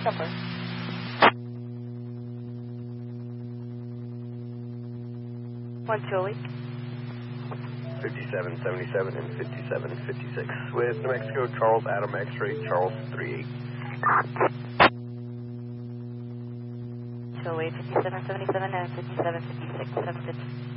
number. 128. 5777 and 5756 with New Mexico, Charles Adam X-ray, Charles 38. 208, 5777 and 5756, 750.